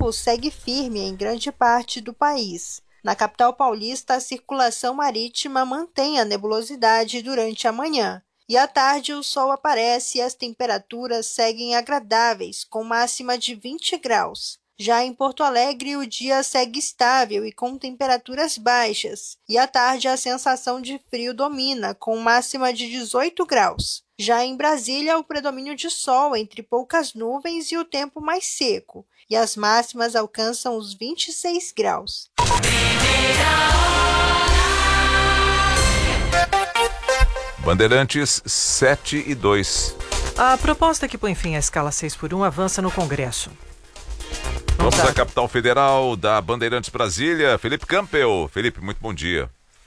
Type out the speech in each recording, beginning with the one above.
tempo segue firme em grande parte do país. Na capital paulista, a circulação marítima mantém a nebulosidade durante a manhã. E à tarde o sol aparece e as temperaturas seguem agradáveis, com máxima de 20 graus. Já em Porto Alegre, o dia segue estável e com temperaturas baixas. E à tarde a sensação de frio domina, com máxima de 18 graus. Já em Brasília, o predomínio de sol entre poucas nuvens e o tempo mais seco. E as máximas alcançam os 26 graus. Bandeirantes 7:02. A proposta que põe fim à escala 6x1 avança no Congresso. Vamos à capital federal da Bandeirantes Brasília, Felipe Campbell. Felipe, muito bom dia.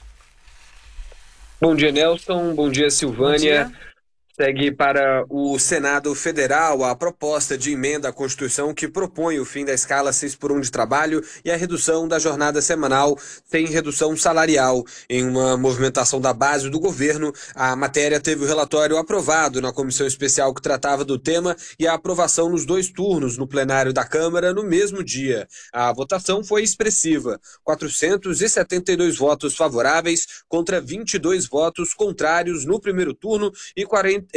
Bom dia, Nelson. Bom dia, Silvânia. Bom dia. Segue para o Senado Federal a proposta de emenda à Constituição que propõe o fim da escala 6x1 de trabalho e a redução da jornada semanal sem redução salarial. Em uma movimentação da base do governo, a matéria teve o relatório aprovado na comissão especial que tratava do tema e a aprovação nos 2 turnos no plenário da Câmara no mesmo dia. A votação foi expressiva, 472 votos favoráveis contra 22 votos contrários no primeiro turno e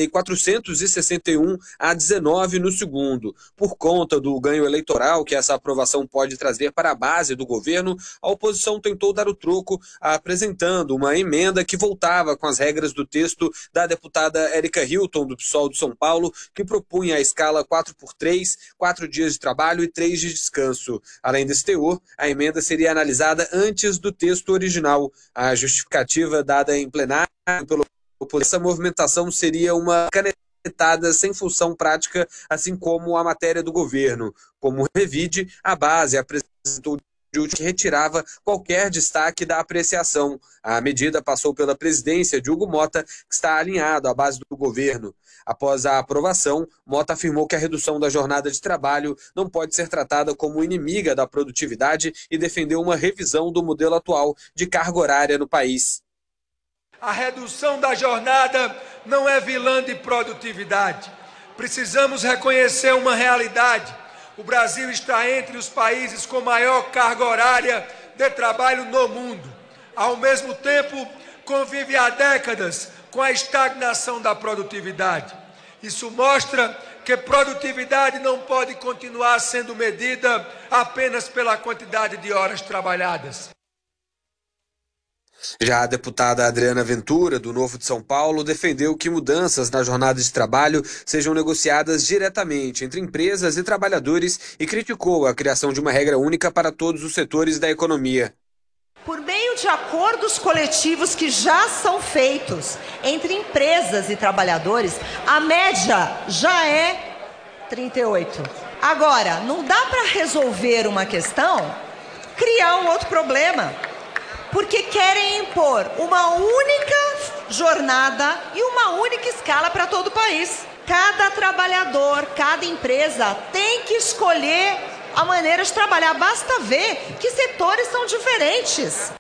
461 a 19 no segundo. Por conta do ganho eleitoral que essa aprovação pode trazer para a base do governo, a oposição tentou dar o troco apresentando uma emenda que voltava com as regras do texto da deputada Érica Hilton, do PSOL de São Paulo, que propunha a escala 4x3, 4 dias de trabalho e 3 de descanso. Além desse teor, a emenda seria analisada antes do texto original. A justificativa dada em plenário pelo essa movimentação seria uma canetada sem função prática, assim como a matéria do governo. Como revide, a base apresentou que retirava qualquer destaque da apreciação. A medida passou pela presidência de Hugo Mota, que está alinhado à base do governo. Após a aprovação, Mota afirmou que a redução da jornada de trabalho não pode ser tratada como inimiga da produtividade e defendeu uma revisão do modelo atual de carga horária no país. A redução da jornada não é vilã de produtividade. Precisamos reconhecer uma realidade. O Brasil está entre os países com maior carga horária de trabalho no mundo. Ao mesmo tempo, convive há décadas com a estagnação da produtividade. Isso mostra que produtividade não pode continuar sendo medida apenas pela quantidade de horas trabalhadas. Já a deputada Adriana Ventura, do Novo de São Paulo, defendeu que mudanças na jornada de trabalho sejam negociadas diretamente entre empresas e trabalhadores e criticou a criação de uma regra única para todos os setores da economia. Por meio de acordos coletivos que já são feitos entre empresas e trabalhadores, a média já é 38. Agora, não dá para resolver uma questão, criar um outro problema. Porque querem impor uma única jornada e uma única escala para todo o país. Cada trabalhador, cada empresa tem que escolher a maneira de trabalhar. Basta ver que setores são diferentes.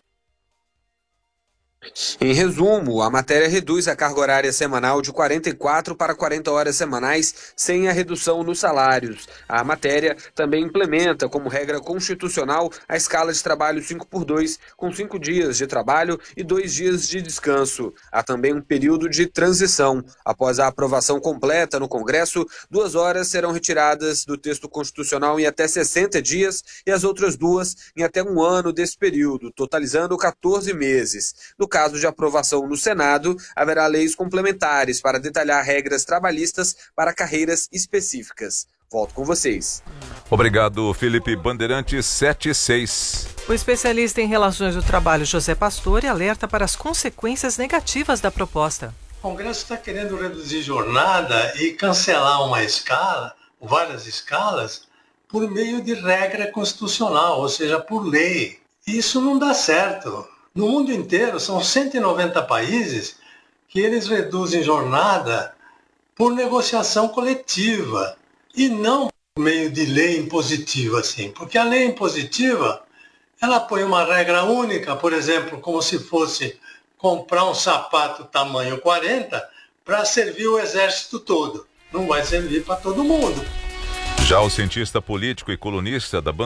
Em resumo, a matéria reduz a carga horária semanal de 44 para 40 horas semanais, sem a redução nos salários. A matéria também implementa, como regra constitucional, a escala de trabalho 5x2, com 5 dias de trabalho e 2 dias de descanso. Há também um período de transição. Após a aprovação completa no Congresso, 2 horas serão retiradas do texto constitucional em até 60 dias e as outras 2 em até 1 ano desse período, totalizando 14 meses. No caso de aprovação no Senado, haverá leis complementares para detalhar regras trabalhistas para carreiras específicas. Volto com vocês. Obrigado, Felipe. Bandeirantes 7:06. O especialista em relações do trabalho, José Pastore, alerta para as consequências negativas da proposta. O Congresso está querendo reduzir jornada e cancelar uma escala, várias escalas, por meio de regra constitucional, ou seja, por lei. Isso não dá certo. No mundo inteiro, são 190 países que eles reduzem jornada por negociação coletiva e não por meio de lei impositiva, assim. Porque a lei impositiva, ela põe uma regra única, por exemplo, como se fosse comprar um sapato tamanho 40 para servir o exército todo. Não vai servir para todo mundo. Já o cientista político e colunista da